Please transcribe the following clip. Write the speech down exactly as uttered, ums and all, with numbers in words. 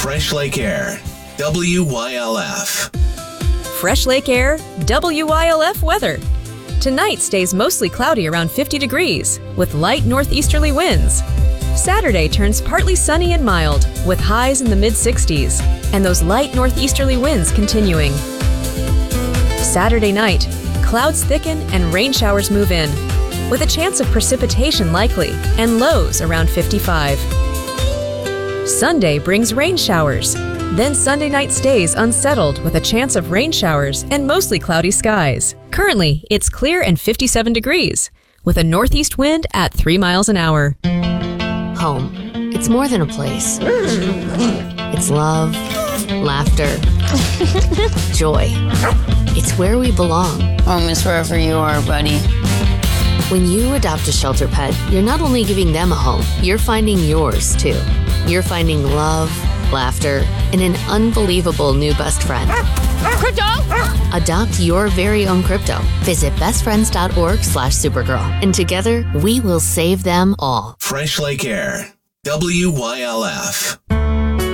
Fresh Lake Air, W Y L F. Fresh Lake Air, W Y L F weather. Tonight stays mostly cloudy around fifty degrees, with light northeasterly winds. Saturday turns partly sunny and mild, with highs in the mid-sixties, and those light northeasterly winds continuing. Saturday night, clouds thicken and rain showers move in, with a chance of precipitation likely and lows around fifty-five. Sunday brings rain showers. Then Sunday night stays unsettled with a chance of rain showers and mostly cloudy skies. Currently, it's clear and fifty-seven degrees, with a northeast wind at three miles an hour. Home. It's more than a place. It's love, laughter, joy. It's where we belong. Home is wherever you are, buddy. When you adopt a shelter pet, you're not only giving them a home, you're finding yours too. You're finding love, laughter, and an unbelievable new best friend. Crypto! Adopt your very own crypto. Visit bestfriends.org slash Supergirl. And together, we will save them all. Fresh Lake Air, W Y L F.